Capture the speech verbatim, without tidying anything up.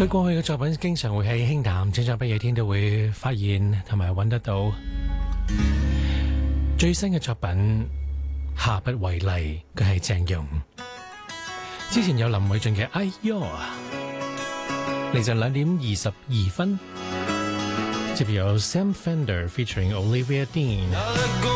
佢過去嘅作品經常會喺輕談正在不夜天都會發現同埋揾得到。最新嘅作品下不為例，佢係鄭融。之前有林偉俊嘅哎喲，凌晨兩點二十二分，接住有 Sam Fender featuring Olivia Dean。